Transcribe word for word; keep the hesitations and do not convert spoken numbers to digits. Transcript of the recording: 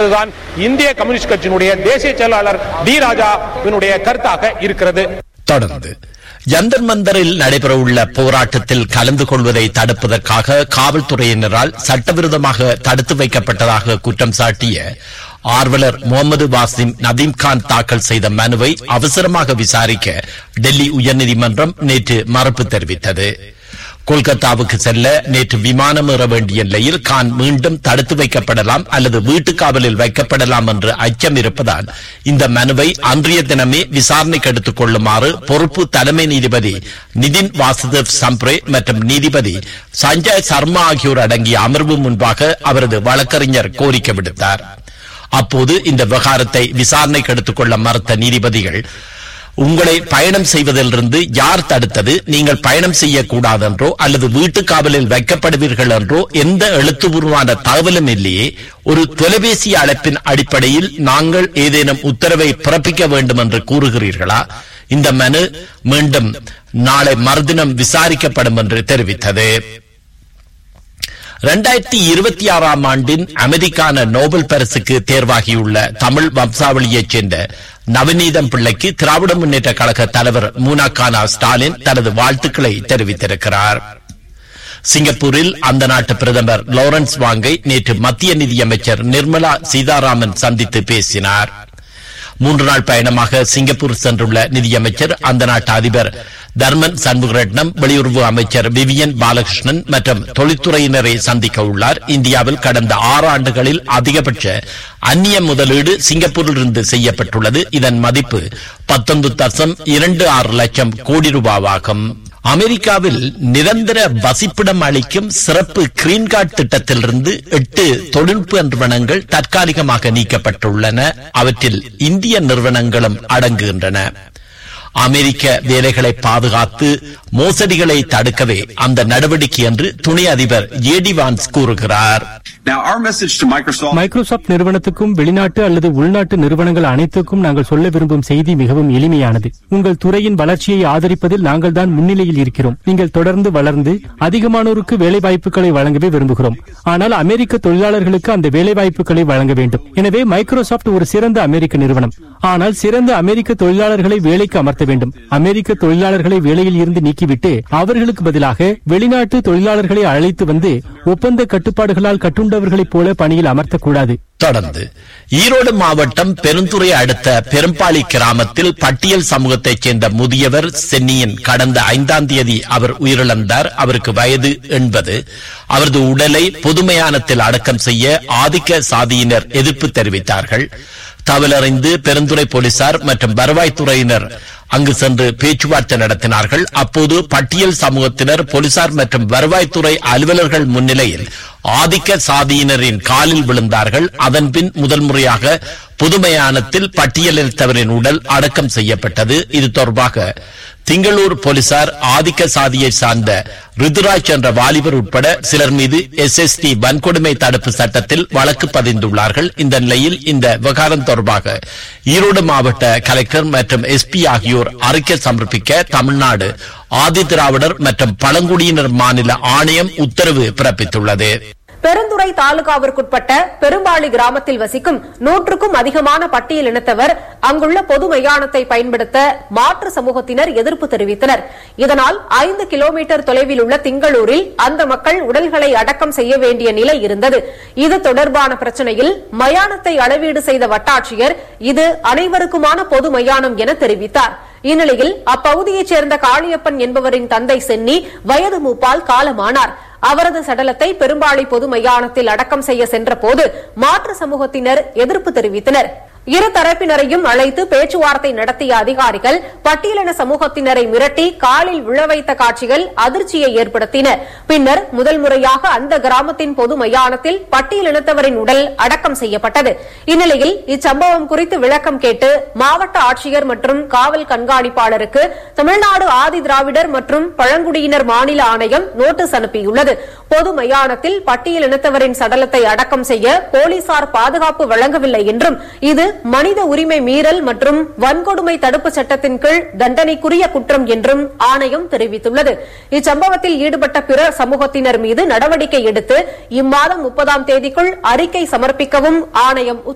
என்பதுதான் இந்திய கம்யூனிஸ்ட் கட்சியினுடைய தேசிய செயலாளர் டி ராஜாவினுடைய கருத்தாக இருக்கிறது. தொடர்ந்து ஜந்தர் மந்தரில் நடைபெறவுள்ள போராட்டத்தில் கலந்து கொள்வதை தடுப்பதற்காக காவல்துறையினரால் சட்டவிரோதமாக தடுத்து வைக்கப்பட்டதாக குற்றம் சாட்டிய ஆர்வலர் முகமது வாசிம் நதீம்கான் தாக்கல் செய்த மனுவை அவசரமாக விசாரிக்க டெல்லி உயர்நீதிமன்றம் நேற்று மறுப்பு தெரிவித்தது. கொல்கத்தாவுக்கு செல்ல நேற்று விமானம் ஏற வேண்டிய நிலையில் கான் மீண்டும் தடுத்து வைக்கப்படலாம் அல்லது வீட்டு காவலில் வைக்கப்படலாம் என்று அச்சம் இருப்பதால் இந்த மனுவை அன்றைய தினமே விசாரணைக்கு எடுத்துக் கொள்ளுமாறு பொறுப்பு தலைமை நீதிபதி நிதின் வாசுதேவ் சம்ப்ரே மற்றும் நீதிபதி சஞ்சய் சர்மா ஆகியோர் அடங்கிய அமர்வு முன்பாக அவரது வழக்கறிஞர் கோரிக்கை விடுத்தார். அப்போது இந்த விவகாரத்தை விசாரணைக்கு எடுத்துக் கொள்ள மறுத்த நீதிபதிகள், உங்களை பயணம் செய்வதிலிருந்து யார் தடுத்தது, நீங்கள் பயணம் செய்யக்கூடாது என்றோ அல்லது வீட்டு காவலில் வைக்கப்படுவீர்கள் என்றோ எந்த எழுத்துப்பூர்வமான தகவலும் இல்லையே, ஒரு தொலைபேசி அழைப்பின் அடிப்படையில் நாங்கள் ஏதேனும் உத்தரவை பிறப்பிக்க வேண்டும் என்று கூறுகிறீர்களா? இந்த மனு மீண்டும் நாளை மறுதினம் விசாரிக்கப்படும் என்று தெரிவித்தது. இரண்டாயிரத்தி இருபத்தி ஆறாம் ஆண்டின் அமைதிக்கான நோபல் பரிசுக்கு தேர்வாகியுள்ள தமிழ் வம்சாவளியைச் சேர்ந்த நவநீதம் பிள்ளைக்கு திராவிட முன்னேற்ற கழக தலைவர் மூனாக்கானா ஸ்டாலின் தனது வாழ்த்துக்களை தெரிவித்திருக்கிறார். சிங்கப்பூரில் அந்த நாட்டு பிரதமர் லாரன்ஸ் வாங்கை நேற்று மத்திய நிதியமைச்சர் நிர்மலா சீதாராமன் சந்தித்து பேசினார். மூன்று நாள் பயணமாக சிங்கப்பூர் சென்றுள்ள நிதியமைச்சர் அந்த நாட்டு அதிபர் தர்மன் சண்முகரட்னம், வெளியுறவு அமைச்சர் விவியன் பாலகிருஷ்ணன் மற்றும் தொழில்துறையினரை சந்திக்க உள்ளார். இந்தியாவில் கடந்த ஆறு ஆண்டுகளில் அதிகபட்ச அந்நிய முதலீடு சிங்கப்பூரில் இருந்து செய்யப்பட்டுள்ளது. இதன் மதிப்பு பத்தொன்பது தசம் இரண்டு ஆறு லட்சம் கோடி ரூபாவாகும். அமெரிக்காவில் நிரந்தர வசிப்பிடம் அளிக்கும் சிறப்பு கிரீன் கார்டு திட்டத்திலிருந்து எட்டு தொழில்நுட்ப நிறுவனங்கள் தற்காலிகமாக நீக்கப்பட்டுள்ளன. அவற்றில் இந்திய நிறுவனங்களும் அடங்குகின்றன. அமெரிக்க வேலைகளை பாதுகாத்து மோசடிகளை தடுக்கவே அந்த நடவடிக்கை என்று துணை அதிபர் ஜேடி வான்ஸ் கூறுகிறார். மைக்ரோசாப்ட் நிறுவனத்துக்கும் வெளிநாட்டு அல்லது உள்நாட்டு நிறுவனங்கள் அனைத்துக்கும் நாங்கள் சொல்ல விரும்பும் செய்தி மிகவும் எளிமையானது. உங்கள் துறையின் வளர்ச்சியை ஆதரிப்பதில் நாங்கள் தான் முன்னிலையில் இருக்கிறோம். நீங்கள் தொடர்ந்து வளர்ந்து அதிகமானோருக்கு வேலை வாய்ப்புகளை வழங்கவே விரும்புகிறோம். ஆனால் அமெரிக்க தொழிலாளர்களுக்கு அந்த வேலை வாய்ப்புகளை வழங்க வேண்டும். எனவே மைக்ரோசாப்ட் ஒரு சிறந்த அமெரிக்க நிறுவனம். ஆனால் சிறந்த அமெரிக்க தொழிலாளர்களை வேலைக்கு அமர்த்த வேண்டும். அமெரிக்க தொழிலாளர்களை வேலையில் இருந்து நீக்கிவிட்டு அவர்களுக்கு பதிலாக வெளிநாட்டு தொழிலாளர்களை அழைத்து வந்து ஒப்பந்த கட்டுப்பாடுகளால் கட்டுண்டவர்களைப் போல பணியில் அமர்த்தக்கூடாது. தொடர்ந்து ஈரோடு மாவட்டம் பெருந்துறை அடுத்த பெரும்பாளி கிராமத்தில் பட்டியல் சமூகத்தைச் சேர்ந்த முதியவர் சென்னியின் கடந்த ஐந்தாம் தேதி அவர் உயிரிழந்தார். அவருக்கு வயது எண்பது. அவரது உடலை பொதுமயானத்தில் அடக்கம் செய்ய ஆதிக்க சாதியினர் எதிர்ப்பு தெரிவித்தார்கள். தவலறிந்து பெருந்துறை போலீசார் மற்றும் வருவாய்த்துறையினர் அங்கு சென்று பேச்சுவார்த்தை நடத்தினார்கள். அப்போது பட்டியல் சமூகத்தினர் போலீசார் மற்றும் வருவாய்த்துறை அலுவலர்கள் முன்னிலையில் ஆதிக்க சாதியினரின் காலில் விழுந்தார்கள். அதன் பின் முதல் முறையாக புதுமயானத்தில் பட்டியலினத்தவரின் உடல் அடக்கம் செய்யப்பட்டது. இது தொடர்பாக திங்களூர் போலீசார் ஆதிக்க சாதியை சார்ந்த ரிதுராஜ் என்ற வாலிபர் உட்பட சிலர் மீது எஸ் எஸ் டி வன்கொடுமை தடுப்பு சட்டத்தில் வழக்கு பதிந்துள்ளார்கள். இந்த நிலையில் இந்த விவகாரம் தொடர்பாக ஈரோடு மாவட்ட கலெக்டர் மற்றும் எஸ்பி ஆகியோர் அறிக்கை சமர்ப்பிக்க தமிழ்நாடு ஆதி திராவிடர் மற்றும் பழங்குடியினர் மாநில ஆணையம் உத்தரவு பிறப்பித்துள்ளது. பெருந்துறை தாலுகாவிற்குட்பட்ட பெரும்பாளி கிராமத்தில் வசிக்கும் நூற்றுக்கும் அதிகமான பட்டியல் இனத்தவர் அங்குள்ள பொது மையானத்தை பயன்படுத்த மாற்று சமூகத்தினர் எதிர்ப்பு தெரிவித்தனர். இதனால் ஐந்து கிலோமீட்டர் தொலைவில் உள்ள திங்களூரில் அந்த மக்கள் உடல்களை அடக்கம் செய்ய வேண்டிய நிலை இருந்தது. இது தொடர்பான பிரச்சனையில் மயானத்தை அளவீடு செய்த வட்டாட்சியர் இது அனைவருக்குமான பொது மையானம் என தெரிவித்தார். இந்நிலையில் அப்பகுதியைச் சேர்ந்த காளியப்பன் என்பவரின் தந்தை சென்னி வயது மூப்பால் காலமானார். அவரது சடலத்தை பெரும்பாளி பொது மையானத்தில் அடக்கம் செய்ய சென்றபோது மாற்று சமூகத்தினர் எதிர்ப்பு தெரிவித்தனர். இரு தரப்பினரையும் அழைத்து பேச்சுவார்த்தை நடத்திய அதிகாரிகள் பட்டியலின சமூகத்தினரை மிரட்டி காலில் விழ வைத்த காட்சிகள் அதிர்ச்சியை ஏற்படுத்தின. பின்னர் முதல் முறையாக அந்த கிராமத்தின் பொது மையானத்தில் பட்டியலினத்தவரின் உடல் அடக்கம் செய்யப்பட்டது. இந்நிலையில் இச்சம்பவம் குறித்து விளக்கம் கேட்டு மாவட்ட ஆட்சியர் மற்றும் காவல் கண்காணிப்பாளருக்கு தமிழ்நாடு ஆதி திராவிடர் மற்றும் பழங்குடியினர் மாநில ஆணையம் நோட்டீஸ் அனுப்பியுள்ளது. பொது மையானத்தில் பட்டியலினத்தவரின் சடலத்தை அடக்கம் செய்ய போலீசார் பாதுகாப்பு வழங்கவில்லை என்றும் இது மனித உரிமை மீறல் மற்றும் வன்கொடுமை தடுப்பு சட்டத்தின் கீழ் தண்டனைக்குரிய குற்றம் என்றும் ஆணையம் தெரிவித்துள்ளது. இச்சம்பவத்தில் ஈடுபட்ட பிற சமூகத்தினர் மீது நடவடிக்கை எடுத்து இம்மாதம் முப்பதாம் தேதிக்குள் அறிக்கை சமர்ப்பிக்கவும் ஆணையம்